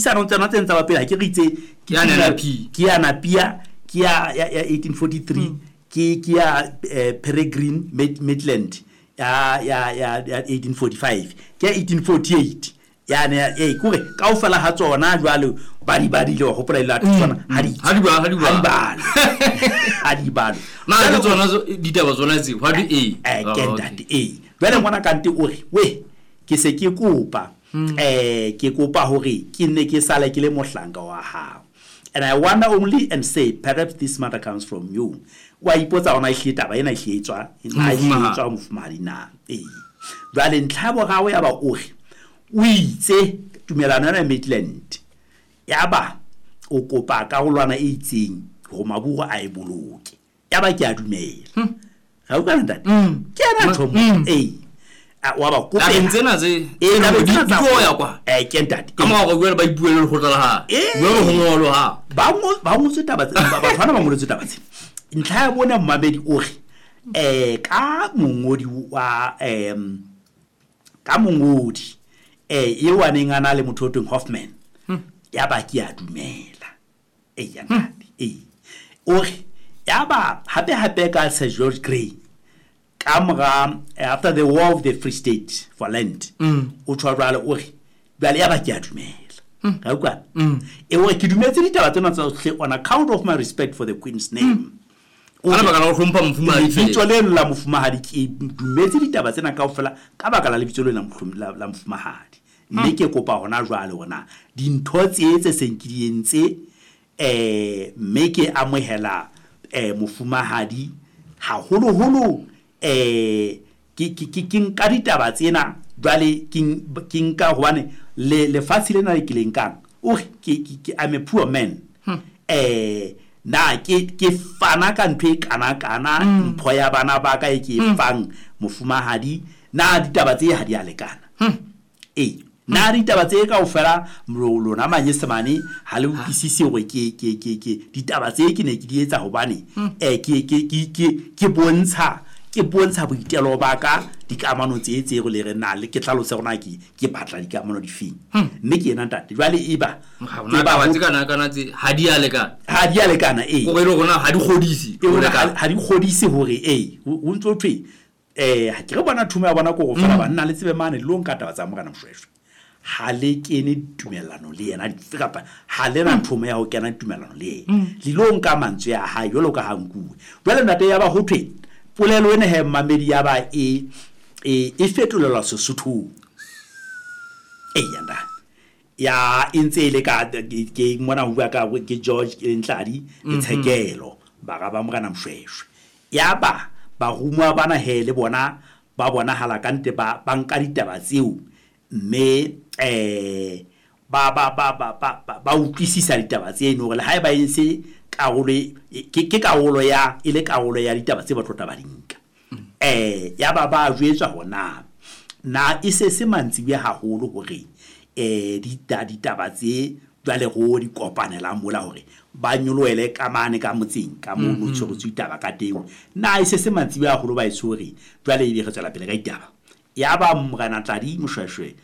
dipuisano tsena tse ntse ba pela ke re itse ke ya Napier ke ya 1843 ke ya Peregrine Maitland ya 1845 ke ya 1848 yana kore kaofela ha tsona jwale ba di le go polela tsona ha di balo ma ke tsona ditaba tsona tse wa di kendati jwale ngwana kante o re we ke se ke kopa ke kopa hore ke nne ke sala ke le mohlanka wa hao. And I wonder only and say perhaps this matter comes from you. Wa ipotsa ona ihlitaba ena ihlitswa mofumahadi na jwale ntlhabo gawe ya ba o re o itse tumelano ya Maitland yaba o kopa karolwana e itseng go maburu a e boloke yaba ke a dumela ga o ka nta ke ana thomo wa ba kopa tsena tse di go ya kwa ke ntate ka mo go bua ba ipuele le go tla ha go ngolo ha ba mo tsetaba ba tshwana ba mo tsetaba tse ntlha ya bona mmabedi o re ka mongodi wa ka mongodi e waneng ana le motho oteng Hoffman ya ba ke a dumela ya ntate o re ya ba hape ka Sir George Grey kamera after the war of the Free State for land o tshwarala o re bale ya ba ke a dumela ga utlwa o re ke dumetse ditaba tsena tsa on account of my respect for the Queen's name ana baka la go hlompha mofumahadi ditso le la mofumahadi ke dumetse ditaba tsena kaofela ka baka la lebitso le la mofumahadi mme ke kopa hona jwale hona dintho tse senkidiyentse mme ke amohela mofumahadi ha holo ke nka ditaba tsena jwale ke nka hobane le fatshe lena le kileng kang o ke I'm a poor man na ke fana ka ntwe kana mpho ya bana ba ka ke fang mofumahadi na ditaba tse ha di a lekana na ditaba tse ka ofela mrolo na manyesemane ha le utlwisise hore ke ditaba tse ke ne ke di etsa hobane ke bontsha boitelo ba ka dikamano tse go le re na le ke tlalose gona ke batla dikamano di feng mme ke ena ntate jwale eba ba tsikana kana tse ha di a lekana go re gona ha di kgodisi hore o ntso thwe ha ke re bona thumo ya bona go fela ba nna le tsebe mane lo nka taba tsa mogana moshweshwe ha le kene tumelano le yena di kapa ha le na thumo ya ho kena tumelano le le lo nka mantswe ya ha yo lo ka hankuwe jwale ntate ya ba ho thwe polelo ene he mamedi ya ba e fetolelwa Sesotho yanda ya intse le ka ke mona bua ka ke George Ntladi Tshekelo ba ga ba mogana moshweshwe ya ba rumwa bana he le bona ba bona hala kante ba nka ditaba tseo mme ba utlwisisa ditaba tse eno le ha ba inse karolo ke karolo ya ile karolo ya ditaba tse ba tlotla ba dinka ya ba jwetswa hona na se mantsi ya haholo hore ditaba tse jwale go di kopanela mola hore ba nyoloele kamane ka motseng ka mo no tshoro ditaba ka teng na se mantsi ya haholo ba itshore jwale e be re tsela pele ka ditaba ya ba Mogana Ntladi Moshweshwe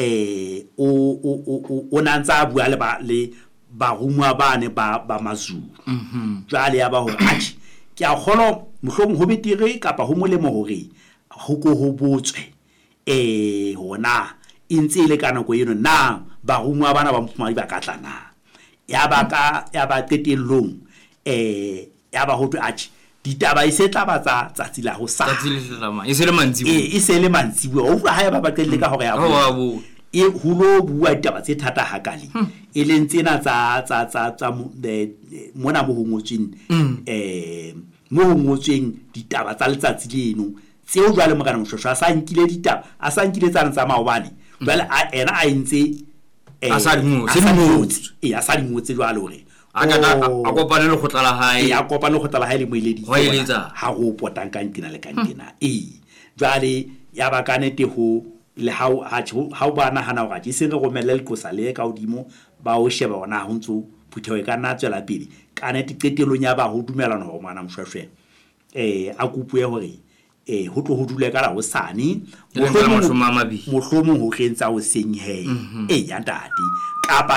o nantsa bua le ba rumwa bane ba Mazulu jwale ya ba hore athi ke a kholo mohlomong ho betere kapa ho molemo hore ho botswe hona intse le kana go yeno na ba rumwa bana ba mfumadi ba katlana ya ba qetellong ya ba ho athi ditaba e se tla ba tsa tsila ho sa e se le mantsibo o ha ya ba qetelle ka hore ya bo hulo bua ditaba tse thata hakali e leng tsena tsa mona mo hongotsweng ditaba tsa letsatsi leno tseo jwale Mogana Moshweshwe a sa nkile ditaba a sa nkile tsana tsa maobane jwale ena a intse a sa di ngotse jwale hore a kopane le khotla la hae a kopane le khotla la hae le moeledi ha go potang ka ntina le ka ntina jwale ya ba kanete ho le ha o bana hana ga ke se re gomelle le kosa le ka odimo ba o sheba ona ho ntso phuthewe ka nna tswela pele kana tiqetelong ya ba ho dumelana ho Mogana Moshweshwe a kupuye hore ho tlo ho dule ka la ho sane mohlomong ho kgentsa ho seng he ya ntate kapa